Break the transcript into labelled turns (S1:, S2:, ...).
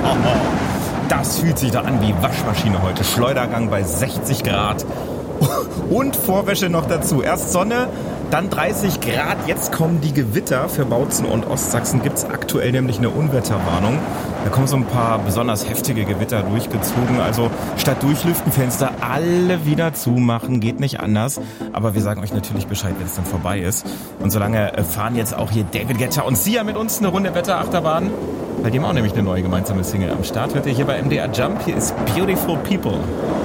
S1: Das fühlt sich da an wie Waschmaschine heute. Schleudergang bei 60 Grad. Und Vorwäsche noch dazu. Erst Sonne, dann 30 Grad. Jetzt kommen die Gewitter. Für Bautzen und Ostsachsen gibt es aktuell nämlich eine Unwetterwarnung. Da kommen so ein paar besonders heftige Gewitter durchgezogen. Also statt durchlüften, Fenster alle wieder zumachen. Geht nicht anders. Aber wir sagen euch natürlich Bescheid, wenn es dann vorbei ist. Und solange fahren jetzt auch hier David Guetta und Sia mit uns eine Runde Wetterachterbahn. Weil die haben auch nämlich eine neue gemeinsame Single am Start. Hört ihr hier bei MDR Jump. Hier ist Beautiful People.